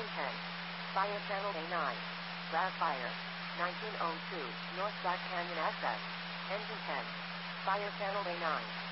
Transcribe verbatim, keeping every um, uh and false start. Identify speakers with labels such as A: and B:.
A: Engine ten. Fire channel A nine. RAV fire. nineteen oh two, North Black Canyon S S. Engine ten. Fire channel A nine.